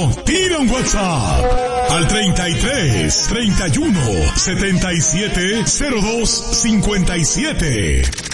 tira un WhatsApp al 33 31 77 02 57.